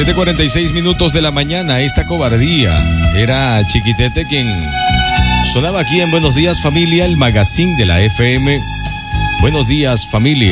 7:46 de la mañana, esta cobardía. Era Chiquitete quien sonaba aquí en Buenos Días Familia, el magazine de la FM. Buenos días familia.